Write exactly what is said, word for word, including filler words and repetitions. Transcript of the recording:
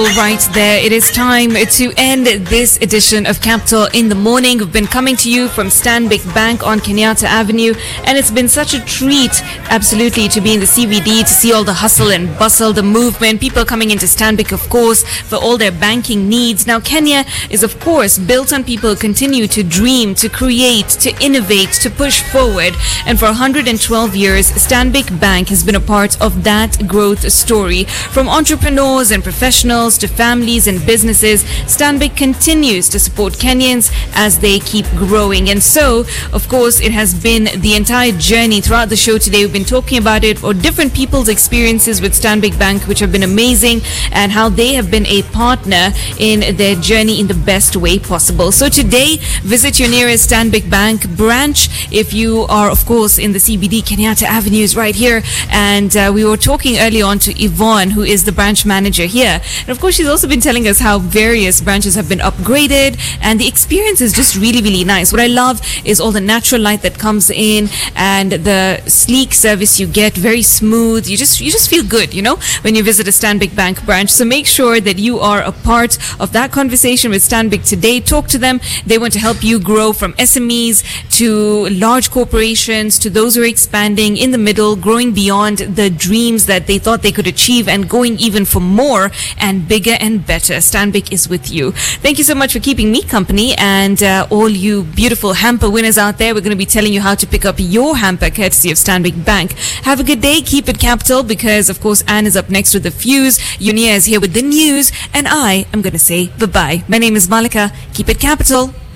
Right there, it is time to end this edition of Capital in the Morning. We've been coming to you from Stanbic Bank on Kenyatta Avenue, and it's been such a treat, absolutely, to be in the C B D, to see all the hustle and bustle, the movement, people coming into Stanbic, of course, for all their banking needs. Now, Kenya is, of course, built on people who continue to dream, to create, to innovate, to push forward. And for one hundred twelve years, Stanbic Bank has been a part of that growth story. From entrepreneurs and professionals to families and businesses, Stanbic continues to support Kenyans as they keep growing. And so, of course, it has been the entire journey throughout the show today. We've been talking about it, or different people's experiences with Stanbic Bank, which have been amazing, and how they have been a partner in their journey in the best way possible. So today, visit your nearest Stanbic Bank branch. If you are, of course, in the C B D, Kenyatta Avenue is right here. And uh, we were talking early on to Yvonne, who is the branch manager here. And of course, she's also been telling us how various branches have been upgraded, and the experience is just really, really nice. What I love is all the natural light that comes in and the sleek service you get, very smooth. You just you just feel good, you know, when you visit a Stanbic Bank branch. So make sure that you are a part of that conversation with Stanbic today. Talk to them. They want to help you grow from S M Es to large corporations, to those who are expanding in the middle, growing beyond the dreams that they thought they could achieve, and going even for more and bigger and better. Stanbic is with you. Thank you so much for keeping me company, and uh, all you beautiful hamper winners out there, we're going to be telling you how to pick up your hamper courtesy of Stanbic Bank. Have a good day. Keep it capital, because of course Anne is up next with the Fuse. Yunia is here with the news, and I am going to say bye-bye. My name is Malika. Keep it capital.